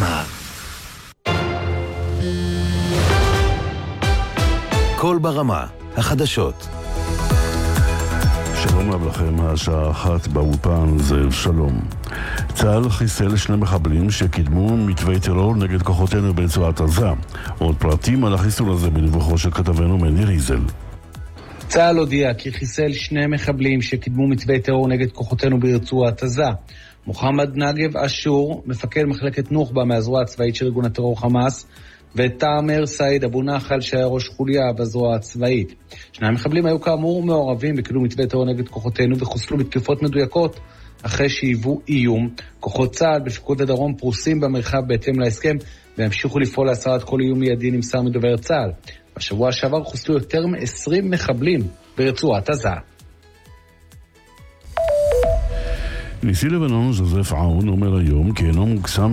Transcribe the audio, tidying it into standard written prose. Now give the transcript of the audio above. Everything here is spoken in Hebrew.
ברמה. קול ברמה, החדשות. שלום רב לכם, השעה 1 באולפן, זאב שלום. צה"ל חיסל 2 מחבלים שקידמו מתווי טרור נגד כוחותינו ברצועת עזה. עוד פרטים על החיסול הזה בדיווחו של כתבנו מני ריזל. צה"ל הודיע כי חיסל 2 מחבלים שקידמו מתווי טרור נגד כוחותינו ברצועת עזה. מוחמד נגב אשור, מפקד מחלקת נוח'בה מהזרוע הצבאית של ארגון הטרור חמאס, ותאמר סעיד אבו נחל שהיה ראש חוליה בזרוע הצבאית. 2 המחבלים היו כאמור מעורבים בקידום מתווי טרור נגד כוחותינו וחוסלו בתקיפות מדויקות אחרי שהיוו איום. כוחות צה"ל בפיקוד הדרום פרוסים במרחב בהתאם להסכם והמשיכו לפעול להסרת כל איום מיידי, נמסר מדובר צה"ל. בשבוע שעבר חוסלו יותר מ-20 מחבלים ברצועת עזה. נשיא לבנון ז'וזף עאון אומר היום כי אינו מוקסם